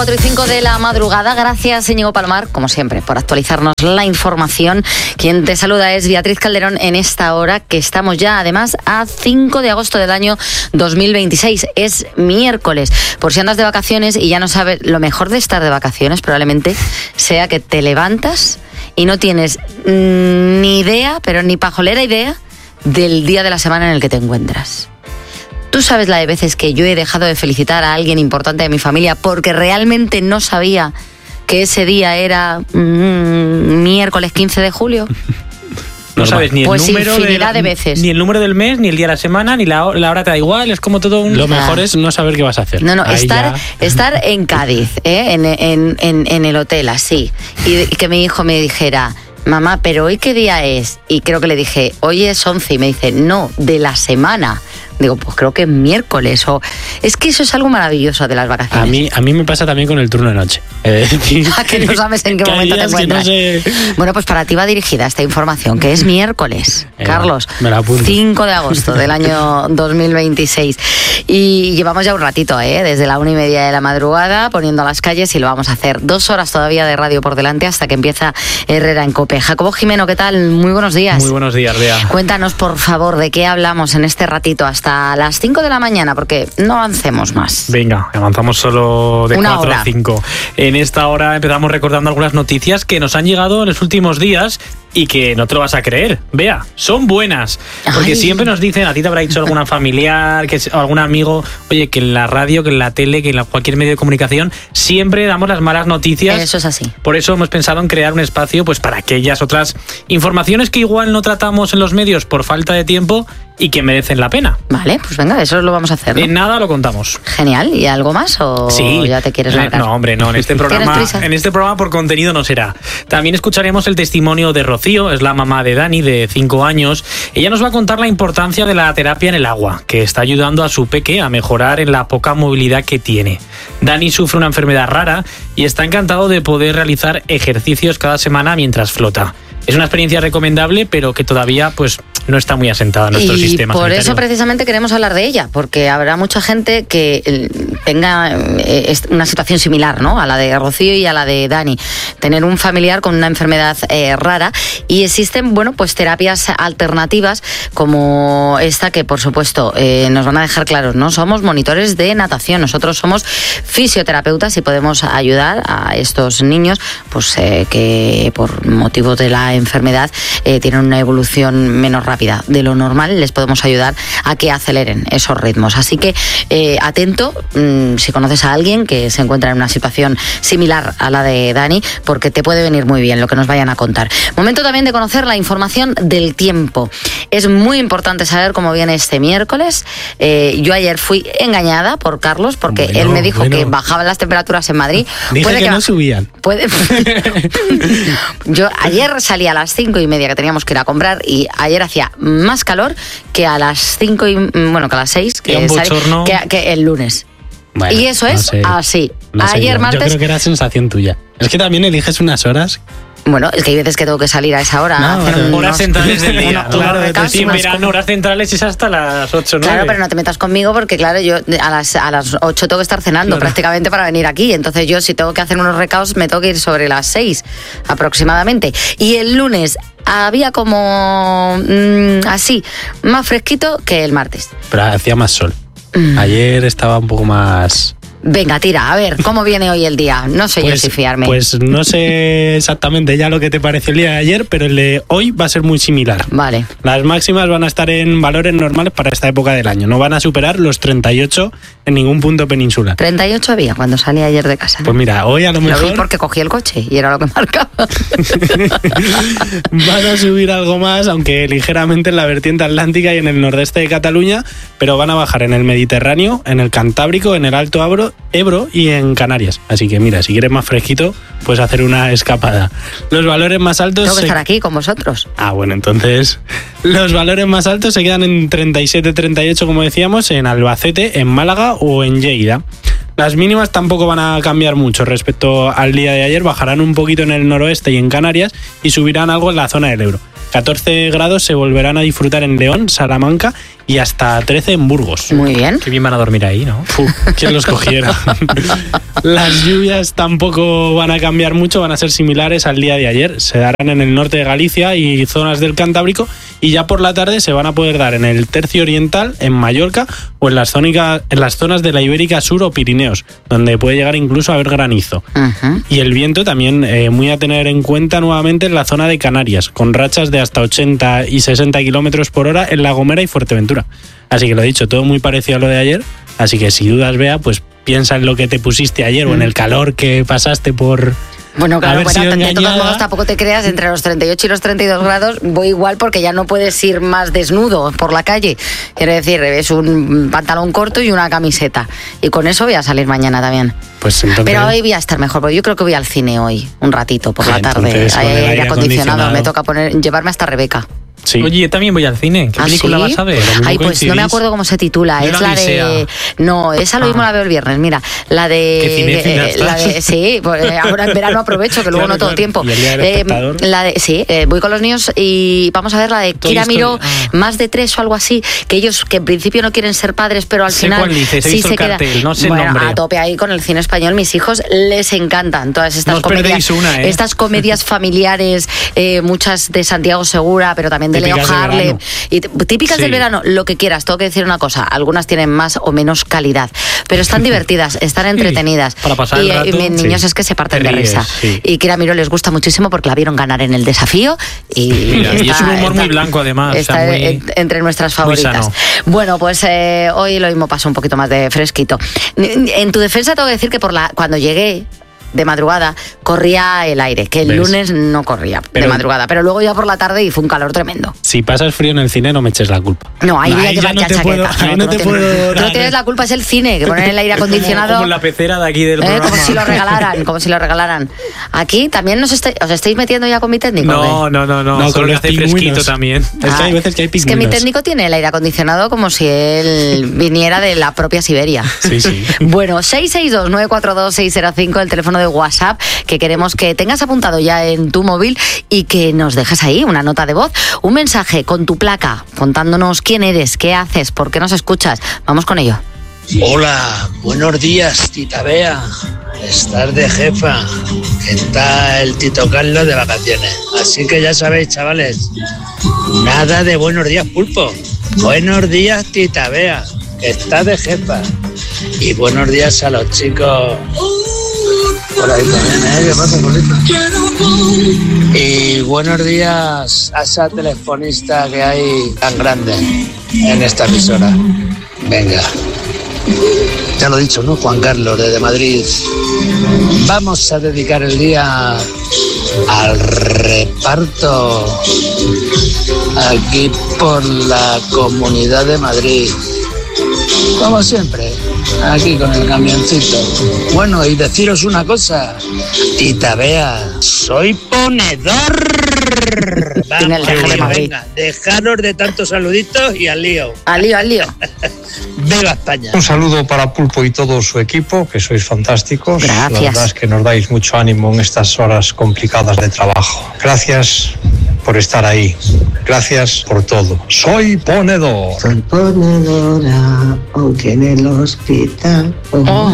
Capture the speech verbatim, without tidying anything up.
cuatro y cinco de la madrugada. Gracias, Íñigo Palomar, como siempre, por actualizarnos la información. Quien te saluda es Beatriz Calderón en esta hora, que estamos ya, además, a cinco de agosto del año dos mil veintiséis. Es miércoles. Por si andas de vacaciones y ya no sabes, lo mejor de estar de vacaciones probablemente sea que te levantas y no tienes mmm, ni idea, pero ni pajolera idea, del día de la semana en el que te encuentras. ¿Tú sabes la de veces que yo he dejado de felicitar a alguien importante de mi familia porque realmente no sabía que ese día era mmm, miércoles quince de julio? No sabes ni el pues número infinidad de, de veces. Ni el número del mes, ni el día de la semana, ni la, la hora te da igual, es como todo un... Lo mejor es no saber qué vas a hacer. No, no, estar, ya... estar en Cádiz, ¿eh? en, en, en, en el hotel, así, y, y que mi hijo me dijera: mamá, ¿pero hoy qué día es? Y creo que le dije, hoy es once, y me dice, no, de la semana. Digo, pues creo que es miércoles. O... Es que eso es algo maravilloso de las vacaciones. A mí, a mí me pasa también con el turno de noche. Eh, que no sabes en qué momento te encuentras. No sé... Bueno, pues para ti va dirigida esta información, que es miércoles, eh, Carlos, me la apunto. cinco de agosto del año dos mil veintiséis. Y llevamos ya un ratito, ¿eh? desde la una y media de la madrugada, poniendo a las calles, y lo vamos a hacer. Dos horas todavía de radio por delante hasta que empieza Herrera en COPE. Jacobo Jimeno, ¿qué tal? Muy buenos días. Muy buenos días, Bea. Cuéntanos, por favor, de qué hablamos en este ratito hasta a las cinco de la mañana, porque no avancemos más. Venga, avanzamos solo de Una cuatro hora. a cinco. En esta hora empezamos recordando algunas noticias que nos han llegado en los últimos días y que no te lo vas a creer. Vea, son buenas. Porque Ay. siempre nos dicen, a ti te habrá dicho alguna familiar, que o algún amigo, oye, que en la radio, que en la tele, que en la, cualquier medio de comunicación, siempre damos las malas noticias. Eso es así. Por eso hemos pensado en crear un espacio pues para aquellas otras informaciones que igual no tratamos en los medios por falta de tiempo y que merecen la pena. Vale, pues venga, eso lo vamos a hacer, ¿no? En nada lo contamos. Genial. ¿Y algo más o Sí. ya te quieres largar? No, hombre, no. En este programa, ¿Tienes prisa? en este programa por contenido no será. También escucharemos el testimonio de Rocío, es la mamá de Dani, de cinco años. Ella nos va a contar la importancia de la terapia en el agua, que está ayudando a su peque a mejorar en la poca movilidad que tiene. Dani sufre una enfermedad rara y está encantado de poder realizar ejercicios cada semana mientras flota. Es una experiencia recomendable, pero que todavía pues no está muy asentada en nuestro y sistema por sanitario. eso precisamente queremos hablar de ella, porque habrá mucha gente que eh, tenga eh, una situación similar, ¿no? A la de Rocío y a la de Dani, tener un familiar con una enfermedad eh, rara, y existen, bueno, pues terapias alternativas como esta, que por supuesto eh, nos van a dejar claros, no somos monitores de natación, nosotros somos fisioterapeutas y podemos ayudar a estos niños pues eh, que por motivo de la enfermedad eh, tienen una evolución menos rápida de lo normal, les podemos ayudar a que aceleren esos ritmos. Así que eh, atento mmm, si conoces a alguien que se encuentra en una situación similar a la de Dani, porque te puede venir muy bien lo que nos vayan a contar. Momento también de conocer la información del tiempo. Es muy importante saber cómo viene este miércoles. Eh, yo ayer fui engañada por Carlos, porque Bueno, él me dijo bueno. que bajaban las temperaturas en Madrid. Dije Puede que, que no ba- subían. Puede... Yo ayer salí a las cinco y media, que teníamos que ir a comprar, y ayer hacía más calor que a las cinco y bueno, que a las seis que, Qué un salí- bochorno. que, que el lunes. Bueno, y eso no es sé, así. no sé Ayer yo. martes. Yo creo que era sensación tuya. Es que también eliges unas horas. Bueno, es que hay veces que tengo que salir a esa hora. No, a hacer vale. unos- Horas centrales del día. unos- unos Claro, recados, en unas verano, cosas. horas centrales es hasta las ocho, nueve. Claro, pero no te metas conmigo porque, claro, yo a las, a las ocho tengo que estar cenando Claro. prácticamente para venir aquí. Entonces yo, si tengo que hacer unos recados, me tengo que ir sobre las seis aproximadamente. Y el lunes había como mmm, así, más fresquito que el martes. Pero hacía más sol. Mm. Ayer estaba un poco más... Venga, tira, a ver, ¿cómo viene hoy el día? No sé yo si fiarme. Pues no sé exactamente ya lo que te pareció el día de ayer, pero el de hoy va a ser muy similar. Vale. Las máximas van a estar en valores normales para esta época del año. No van a superar los treinta y ocho en ningún punto peninsular. treinta y ocho había cuando salí ayer de casa. Pues mira, hoy a lo Lo mejor vi porque cogí el coche y era lo que marcaba. van a subir algo más, aunque ligeramente en la vertiente atlántica y en el nordeste de Cataluña, pero van a bajar en el Mediterráneo, en el Cantábrico, en el Alto Ebro, Ebro y en Canarias. Así que mira, si quieres más fresquito, puedes hacer una escapada. Los valores más altos... Tengo que se- estar aquí con vosotros. Ah, bueno, entonces los valores más altos se quedan en treinta y siete treinta y ocho, como decíamos, en Albacete, en Málaga o en Lleida. Las mínimas tampoco van a cambiar mucho respecto al día de ayer, bajarán un poquito en el noroeste y en Canarias y subirán algo en la zona del Ebro. catorce grados se volverán a disfrutar en León, Salamanca y hasta trece en Burgos. Muy bien. Qué bien van a dormir ahí, ¿no? Uf, ¿quién los cogiera? Las lluvias tampoco van a cambiar mucho, van a ser similares al día de ayer. Se darán en el norte de Galicia y zonas del Cantábrico, y ya por la tarde se van a poder dar en el tercio oriental, en Mallorca o en las, zónica, en las zonas de la Ibérica Sur o Pirineos, donde puede llegar incluso a haber granizo. Uh-huh. Y el viento también eh, muy a tener en cuenta nuevamente en la zona de Canarias, con rachas de hasta ochenta y sesenta kilómetros por hora en La Gomera y Fuerteventura. Así que lo dicho, todo muy parecido a lo de ayer, así que si dudas, Bea, pues piensa en lo que te pusiste ayer mm. o en el calor que pasaste por... Bueno, claro, bueno, de todos modos tampoco te creas, entre los treinta y ocho y los treinta y dos grados voy igual, porque ya no puedes ir más desnudo por la calle. Quiero decir, es un pantalón corto y una camiseta. Y con eso voy a salir mañana también. Pues entonces... Pero hoy voy a estar mejor, porque yo creo que voy al cine hoy, un ratito, por la tarde. Entonces, Hay aire, aire acondicionado. acondicionado, me toca poner llevarme hasta Rebeca. Sí. Oye, yo también voy al cine. ¿Qué ¿Ah, película sí? vas a ver? Ay, pues no me acuerdo cómo se titula. Yo es la la de... Odisea. No, esa lo mismo ah. la veo el viernes. Mira, la de... ¿Qué cinéfila eh, la de sí, pues ahora en verano aprovecho, que luego claro, no todo claro. tiempo. ¿Y el día del eh, espectador? la de Sí, eh, voy con los niños y vamos a ver la de Toy Kira Story. Miró, Ah. más de tres o algo así, que ellos que en principio no quieren ser padres, pero al Sé final cuál dices, he sí visto se el cartel, queda. no sé el Bueno, nombre. a tope ahí con el cine español. Mis hijos les encantan todas estas No os comedias. perdéis una, ¿eh? Estas comedias familiares, eh, muchas de Santiago Segura, pero también de Leo Típicas de Harlem. verano. Y t- típicas Sí. del verano, lo que quieras. Tengo que decir una cosa, algunas tienen más o menos calidad, pero están divertidas, están entretenidas. Para pasar el y, rato, y mis niños sí. es que se parten Te de ríes, risa. sí. Y Kira Miró les gusta muchísimo porque la vieron ganar en el desafío. Y, Mira, y está- es un humor está- muy blanco, además. Está o sea, muy- en- entre nuestras muy favoritas. sano. Bueno, pues eh, hoy lo mismo pasó un poquito más de fresquito. En tu defensa tengo que decir que por la cuando llegué de madrugada corría el aire, que el ¿Ves? lunes no corría Pero- de madrugada, pero luego ya por la tarde hizo un calor tremendo. Si pasas frío en el cine, no me eches la culpa. No, ahí voy a Ahí llevar ya ya no te puedo- chaqueta. ahí no tú te tienes- puedo tú no dar. tienes la culpa, es el cine, que poner el aire acondicionado. Como, como la pecera de aquí del Eh, programa. como si lo regalaran, como si lo regalaran. Aquí también nos estáis, os estáis metiendo ya con mi técnico. No, ¿o qué? no, no, no. No, Solo con que los hace pingüinos. fresquito también. Es que hay veces que hay Es que mi pingüinos. técnico tiene el aire acondicionado como si él viniera de la propia Siberia. Sí, sí. Bueno, seis seis dos, nueve cuatro dos, seis cero cinco, el teléfono de WhatsApp, que queremos que tengas apuntado ya en tu móvil y que nos dejes ahí una nota de voz, un mensaje con tu placa, contándonos quién eres, qué haces, por qué nos escuchas. Vamos con ello. Hola, buenos días, tita Bea. Estás de jefa. Está el Tito Carlos de vacaciones. Así que ya sabéis, chavales, nada de buenos días, pulpo. Buenos días, tita Bea. Está de jefa. Y buenos días a los chicos por ahí también, ¿eh? ¿Qué pasa, Polito? Y buenos días a esa telefonista que hay tan grande en esta emisora. Venga. Ya lo he dicho, ¿no? Juan Carlos, desde Madrid. Vamos a dedicar el día al reparto aquí por la Comunidad de Madrid. Como siempre, aquí con el camioncito. Bueno, y deciros una cosa, tita Bea, soy ponedor. Tiene el Vamos, dejo de venga, Madrid. venga, dejaros de tantos saluditos y al lío. Al lío, al lío. ¡Viva España! Un saludo para Pulpo y todo su equipo, que sois fantásticos. Gracias. La verdad es que nos dais mucho ánimo en estas horas complicadas de trabajo. Gracias por estar ahí. Gracias por todo. Soy ponedor. Soy ponedora, aunque en el hospital. Oh.